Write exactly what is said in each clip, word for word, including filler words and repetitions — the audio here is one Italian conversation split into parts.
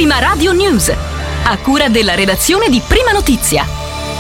Prima Radio News, a cura della redazione di Prima Notizia.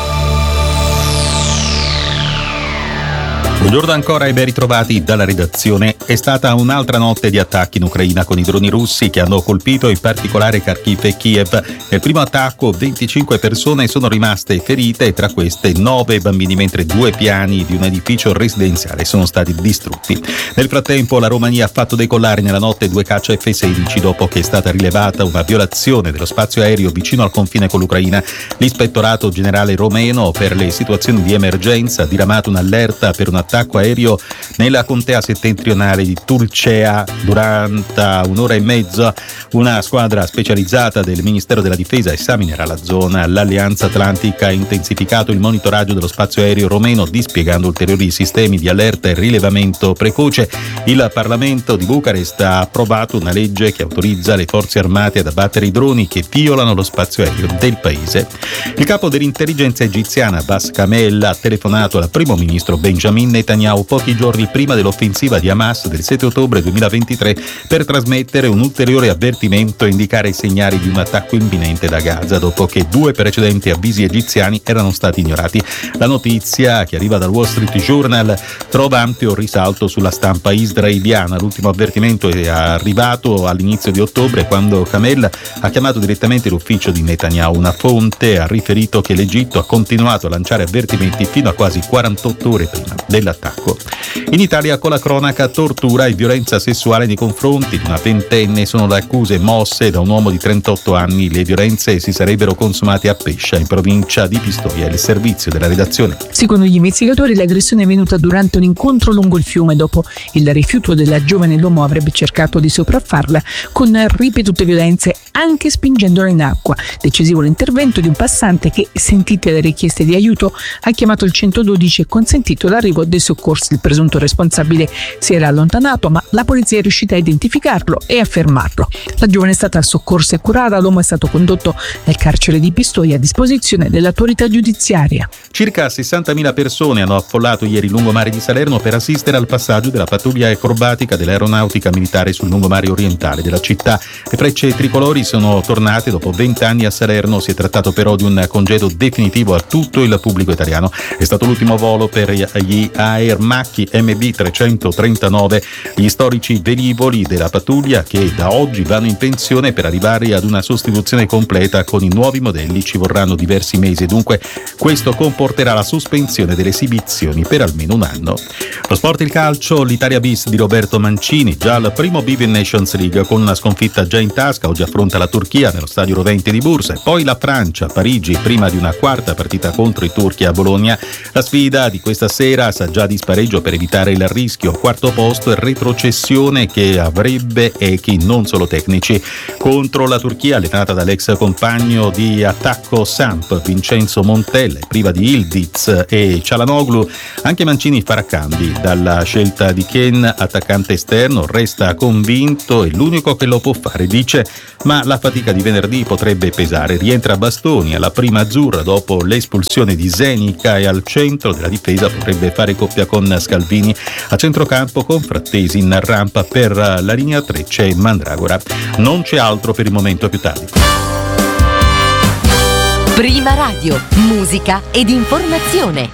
Buongiorno ancora e ben ritrovati dalla redazione. È stata un'altra notte di attacchi in Ucraina con i droni russi che hanno colpito in particolare Kharkiv e Kiev. Nel primo attacco venticinque persone sono rimaste ferite, tra queste nove bambini, mentre due piani di un edificio residenziale sono stati distrutti. Nel frattempo la Romania ha fatto decollare nella notte due caccia F sedici dopo che è stata rilevata una violazione dello spazio aereo vicino al confine con l'Ucraina. L'Ispettorato Generale Romeno per le situazioni di emergenza ha diramato un'allerta per un attacco attacco aereo nella contea settentrionale di Tulcea durante un'ora e mezza. Una squadra specializzata del Ministero della Difesa esaminerà la zona. L'Alleanza Atlantica ha intensificato il monitoraggio dello spazio aereo romeno, dispiegando ulteriori sistemi di allerta e rilevamento precoce. Il Parlamento di Bucarest ha approvato una legge che autorizza le forze armate ad abbattere i droni che violano lo spazio aereo del paese. Il capo dell'intelligenza egiziana Abbas Kamel ha telefonato al primo ministro Benjamin Netanyahu pochi giorni prima dell'offensiva di Hamas del sette ottobre duemilaventitré per trasmettere un ulteriore avvertimento e indicare i segnali di un attacco imminente da Gaza, dopo che due precedenti avvisi egiziani erano stati ignorati. La notizia, che arriva dal Wall Street Journal, trova ampio risalto sulla stampa israeliana. L'ultimo avvertimento è arrivato all'inizio di ottobre, quando Kamel ha chiamato direttamente l'ufficio di Netanyahu. Una fonte ha riferito che l'Egitto ha continuato a lanciare avvertimenti fino a quasi quarantotto ore prima dell'attacco. In Italia, con la cronaca, tortura e violenza sessuale nei confronti di una ventenne sono le accuse mosse da un uomo di trentotto anni. Le violenze si sarebbero consumate a Pescia, in provincia di Pistoia. Il servizio della redazione. Secondo gli investigatori, l'aggressione è venuta durante un incontro lungo il fiume. Dopo il rifiuto della giovane, l'uomo avrebbe cercato di sopraffarla con ripetute violenze, anche spingendola in acqua. Decisivo l'intervento di un passante che, sentite le richieste di aiuto, ha chiamato il centododici e consentito l'arrivo dei soccorsi. Il presunto responsabile si era allontanato, ma la polizia è riuscita a identificarlo e a fermarlo. La giovane è stata soccorsa e curata. L'uomo è stato condotto nel carcere di Pistoia a disposizione dell'autorità giudiziaria. Circa sessantamila persone hanno affollato ieri il lungomare di Salerno per assistere al passaggio della pattuglia acrobatica dell'aeronautica militare sul lungomare orientale della città. Le frecce tricolori sono tornate dopo vent'anni a Salerno. Si è trattato però di un congedo definitivo a tutto il pubblico italiano. È stato l'ultimo volo per gli Air Macchi M B trecentotrentanove, gli storici velivoli della pattuglia che da oggi vanno in pensione. Per arrivare ad una sostituzione completa con i nuovi modelli ci vorranno diversi mesi, dunque questo comporterà la sospensione delle esibizioni per almeno un anno. Lo sport, il calcio, l'Italia bis di Roberto Mancini, già al primo bivio in Nations League con una sconfitta già in tasca. Oggi affronta la Turchia nello stadio Rovente di Bursa e poi la Francia a Parigi prima di una quarta partita contro i turchi a Bologna. La sfida di questa sera sa già di spareggio per evitare il rischio quarto posto e retrocessione che avrebbe echi non solo tecnici. Contro la Turchia, allenata dall'ex compagno di attacco Samp Vincenzo Montella, priva di Ildiz e Çalhanoğlu, anche Mancini farà cambi. Dalla scelta di Ken, attaccante esterno, resta convinto, è l'unico che lo può fare, dice, ma la fatica di venerdì potrebbe pesare. Rientra Bastoni alla prima azzurra dopo l'espulsione di Zenica e al centro della difesa potrebbe fare coppia con Scalvini. A centrocampo con Frattesi in rampa. Per la linea tre c'è Mandragora. Non c'è altro per il momento, più tardi. Prima Radio, musica ed informazione.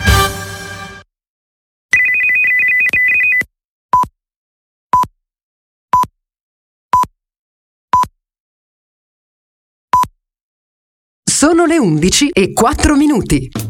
Sono le undici e quattro minuti.